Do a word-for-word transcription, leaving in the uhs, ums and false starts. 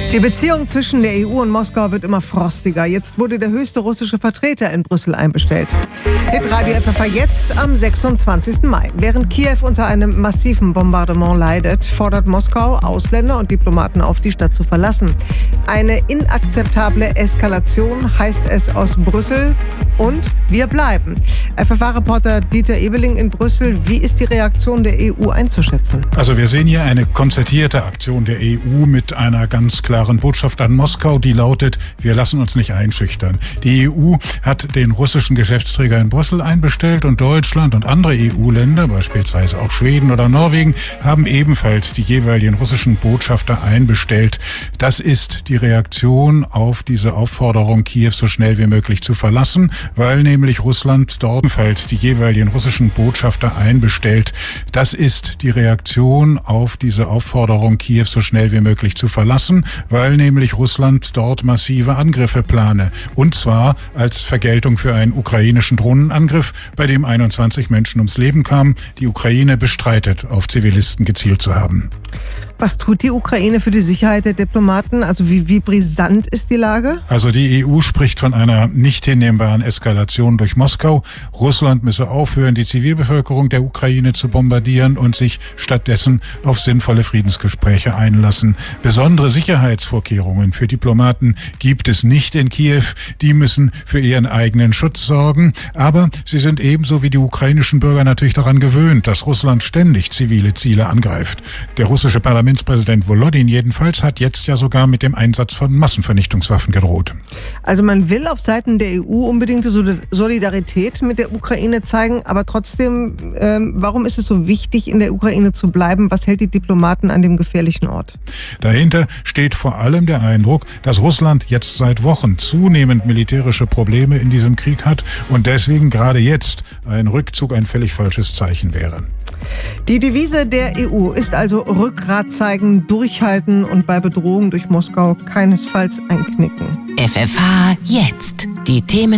Die Beziehung zwischen der E U und Moskau wird immer frostiger. Jetzt wurde der höchste russische Vertreter in Brüssel einbestellt. Hitradio F F A jetzt am sechsundzwanzigsten Mai. Während Kiew unter einem massiven Bombardement leidet, fordert Moskau Ausländer und Diplomaten auf, die Stadt zu verlassen. Eine inakzeptable Eskalation, heißt es aus Brüssel. Und wir bleiben. F F A-Reporter Dieter Ebeling in Brüssel. Wie ist die Reaktion der E U einzuschätzen? Also wir sehen hier eine konzertierte Aktion der E U mit einer ganz klaren Botschaft an Moskau, die lautet: Wir lassen uns nicht einschüchtern. Die E U hat den russischen Geschäftsträger in Brüssel einbestellt und Deutschland und andere E U-Länder, beispielsweise auch Schweden oder Norwegen, haben ebenfalls die jeweiligen russischen Botschafter einbestellt. Das ist die Reaktion auf diese Aufforderung, Kiew so schnell wie möglich zu verlassen, weil nämlich Russland dort ebenfalls die jeweiligen russischen Botschafter einbestellt. Das ist die Reaktion auf diese Aufforderung, Kiew so schnell wie möglich zu verlassen, weil nämlich Russland dort massive Angriffe plane. Und zwar als Vergeltung für einen ukrainischen Drohnenangriff, bei dem einundzwanzig Menschen ums Leben kamen. Die Ukraine bestreitet, auf Zivilisten gezielt zu haben. Was tut die Ukraine für die Sicherheit der Diplomaten? Also wie, wie brisant ist die Lage? Also die E U spricht von einer nicht hinnehmbaren Eskalation durch Moskau. Russland müsse aufhören, die Zivilbevölkerung der Ukraine zu bombardieren und sich stattdessen auf sinnvolle Friedensgespräche einlassen. Besondere Sicherheitsvorkehrungen für Diplomaten gibt es nicht in Kiew. Die müssen für ihren eigenen Schutz sorgen. Aber sie sind ebenso wie die ukrainischen Bürger natürlich daran gewöhnt, dass Russland ständig zivile Ziele angreift. Der russische Parlamentspräsident Volodin jedenfalls hat jetzt ja sogar mit dem Einsatz von Massenvernichtungswaffen gedroht. Also man will auf Seiten der E U unbedingte Solidarität mit der Ukraine zeigen, aber trotzdem, ähm, warum ist es so wichtig, in der Ukraine zu bleiben? Was hält die Diplomaten an dem gefährlichen Ort? Dahinter steht vor allem der Eindruck, dass Russland jetzt seit Wochen zunehmend militärische Probleme in diesem Krieg hat und deswegen gerade jetzt ein Rückzug ein völlig falsches Zeichen wäre. Die Devise der E U ist also Rückgrat zeigen, durchhalten und bei Bedrohung durch Moskau keinesfalls einknicken. F F H jetzt. Die Themen